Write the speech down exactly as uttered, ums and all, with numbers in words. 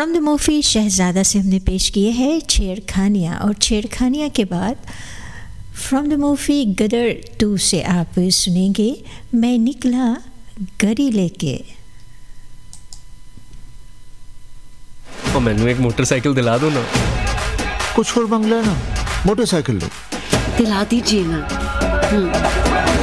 From the movie शहजादा से हमने पेश किए हैं छेड़खानियाँ, और छेड़खानियाँ के बाद from the movie Gadar to से आप सुनेंगे मैं निकला गरी लेके। और मैंने एक मोटरसाइकिल दिला दो ना। कुछ और मांग लेना, मोटरसाइकिल लो। दिला दीजिए ना।